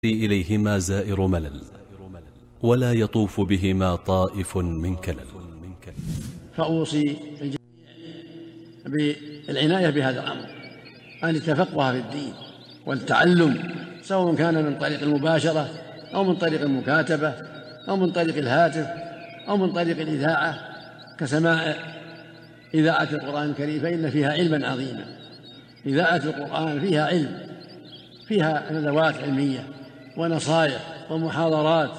إليهما زائر ملل، ولا يطوف بهما طائف من كلل. فأوصي بالعناية بهذا الأمر، أن يتفقه في الدين والتعلم، سواء كان من طريق المباشرة أو من طريق المكاتبة أو من طريق الهاتف أو من طريق الإذاعة، كسماع إذاعة القرآن الكريم، فإن فيها علما عظيما. إذاعة القرآن فيها علم، فيها ندوات علمية ونصائح ومحاضرات.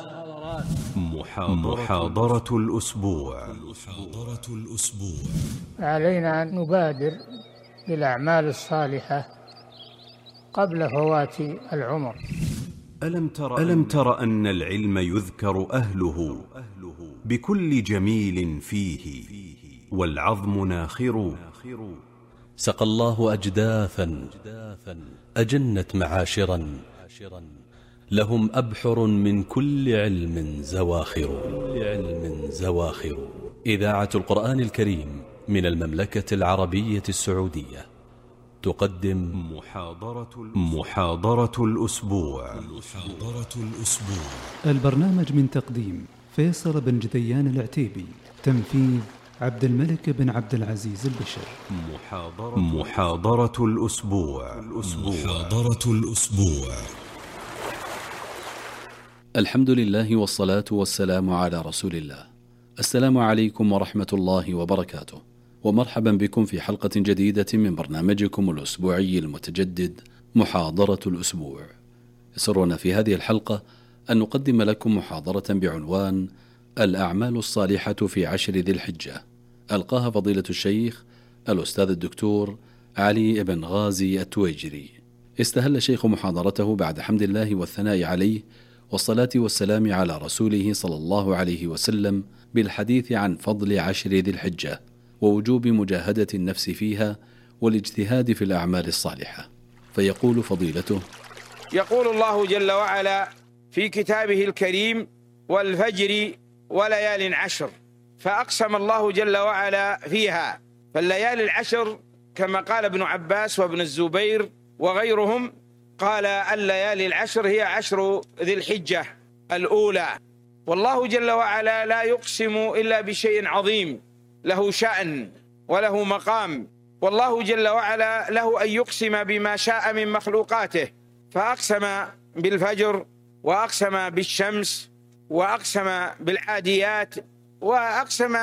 محاضرة الأسبوع. علينا أن نبادر بالأعمال الصالحة قبل فوات العمر. ألم تر أن العلم يذكر أهله بكل جميل فيه، والعظم ناخر. سقى الله أجداثا أجنت معاشرا، لهم أبحر من كل علم زواخر. إذاعة القرآن الكريم من المملكة العربية السعودية تقدم محاضرة الأسبوع. البرنامج من تقديم فيصل بن جذيان العتيبي، تنفيذ عبد الملك بن عبد العزيز البشر. محاضرة الأسبوع. الحمد لله والصلاة والسلام على رسول الله. السلام عليكم ورحمة الله وبركاته، ومرحبا بكم في حلقة جديدة من برنامجكم الأسبوعي المتجدد محاضرة الأسبوع. يسرنا في هذه الحلقة أن نقدم لكم محاضرة بعنوان الأعمال الصالحة في 10 ذي الحجة، ألقاها فضيلة الشيخ الأستاذ الدكتور علي بن غازي التويجري. استهل شيخ محاضرته بعد حمد الله والثناء عليه والصلاة والسلام على رسوله صلى الله عليه وسلم بالحديث عن فضل 10 ذي الحجة ووجوب مجاهدة النفس فيها والاجتهاد في الأعمال الصالحة. فيقول فضيلته: يقول الله جل وعلا في كتابه الكريم: والفجر وليال عشر، فأقسم الله جل وعلا فيها. فالليالي العشر كما قال ابن عباس وابن الزبير وغيرهم، قال الليالي العشر هي 10 ذي الحجة الأولى. والله جل وعلا لا يقسم إلا بشيء عظيم له شأن وله مقام، والله جل وعلا له أن يقسم بما شاء من مخلوقاته، فأقسم بالفجر وأقسم بالشمس وأقسم بالعاديات وأقسم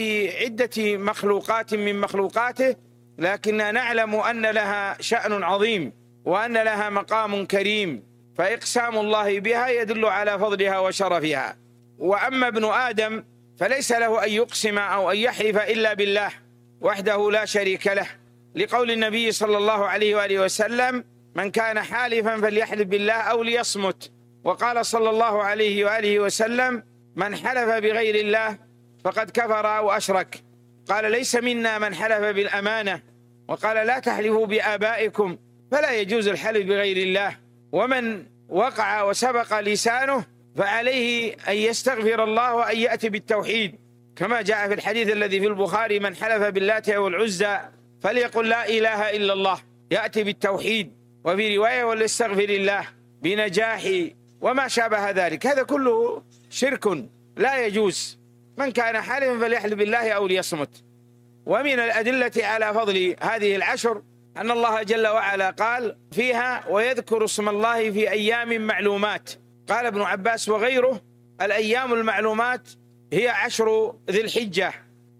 بعدة مخلوقات من مخلوقاته، لكننا نعلم أن لها شأن عظيم وأن لها مقام كريم، فإقسام الله بها يدل على فضلها وشرفها. وأما ابن آدم فليس له أن يقسم أو أن يحلف إلا بالله وحده لا شريك له، لقول النبي صلى الله عليه وآله وسلم: من كان حالفا فليحلف بالله أو ليصمت. وقال صلى الله عليه وآله وسلم: من حلف بغير الله فقد كفر أو أشرك. قال: ليس منا من حلف بالأمانة. وقال: لا تحلفوا بآبائكم، فلا يجوز الحلف بغير الله. ومن وقع وسبق لسانه فعليه أن يستغفر الله وأن يأتي بالتوحيد، كما جاء في الحديث الذي في البخاري: من حلف باللات والعزى فليقل لا إله إلا الله، يأتي بالتوحيد. وفي رواية: وليستغفر الله بنجاح وما شابه ذلك. هذا كله شرك لا يجوز. من كان حالفا فليحلف بالله أو ليصمت. ومن الأدلة على فضل هذه العشر أن الله جل وعلا قال فيها: ويذكر اسم الله في أيام معلومات. قال ابن عباس وغيره: الأيام المعلومات هي 10 ذي الحجة.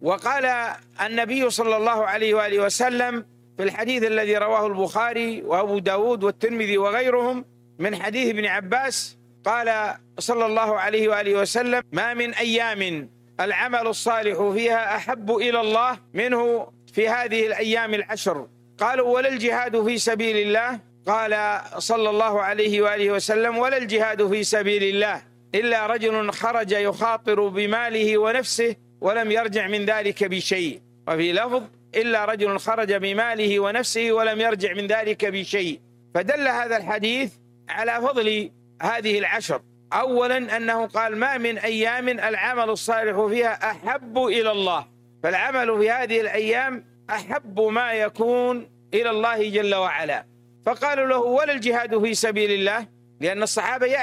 وقال النبي صلى الله عليه وآله وسلم في الحديث الذي رواه البخاري وأبو داود والترمذي وغيرهم من حديث ابن عباس، قال صلى الله عليه وآله وسلم: ما من أيام العمل الصالح فيها أحب إلى الله منه في هذه الأيام العشر. قالوا: ولا الجهاد في سبيل الله؟ قال صلى الله عليه وآله وسلم: ولا الجهاد في سبيل الله إلا رجل خرج يخاطر بماله ونفسه ولم يرجع من ذلك بشيء. وفي لفظ: إلا رجل خرج بماله ونفسه ولم يرجع من ذلك بشيء. فدل هذا الحديث على فضل هذه العشر. أولا أنه قال: ما من أيام العمل الصالح فيها أحب إلى الله، فالعمل في هذه الأيام أحب ما يكون إلى الله جل وعلا. فقالوا له: ولا الجهاد في سبيل الله؟ لأن الصحابة